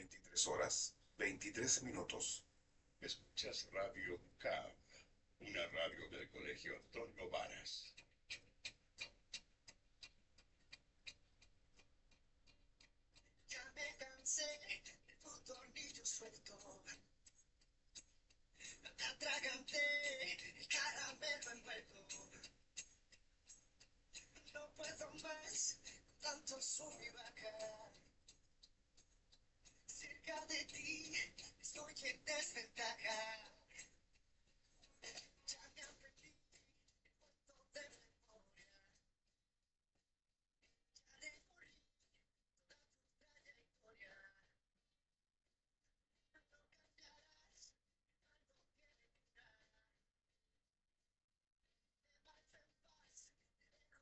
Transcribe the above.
23 horas, 23 minutos. Escuchas Radio Cab, una radio del Colegio Antonio Varas. Ya me cansé de tu tornillo suelto. Me atraganté el caramelo envuelto. No puedo más con tanto sub y baja. Cerca de ti estoy en desventaja.